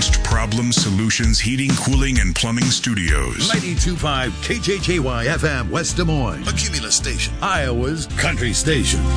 Advanced Problem Solutions Heating, Cooling, and Plumbing Studios. 92.5 KJJY FM West Des Moines, a Cumulus station, Iowa's country station.